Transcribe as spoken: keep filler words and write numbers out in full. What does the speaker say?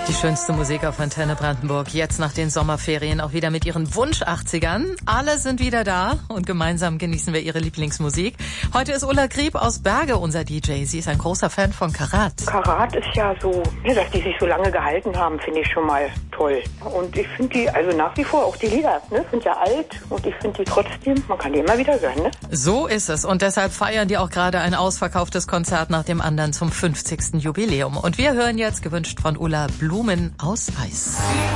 Die schönste Musik auf Antenne Brandenburg. Jetzt nach den Sommerferien auch wieder mit ihren Wunsch-achtzigern. Alle sind wieder da und gemeinsam genießen wir ihre Lieblingsmusik. Heute ist Ulla Grieb aus Berge unser D J. Sie ist ein großer Fan von Karat. Karat ist ja so, dass die sich so lange gehalten haben, finde ich schon mal toll. Und ich finde die, also nach wie vor, auch die Lieder, ne, sind ja alt und ich finde die trotzdem, man kann die immer wieder hören, ne? So ist es und deshalb feiern die auch gerade ein ausverkauftes Konzert nach dem anderen zum fünfzigsten Jubiläum. Und wir hören jetzt, gewünscht von Ulla, Blumen aus Eis.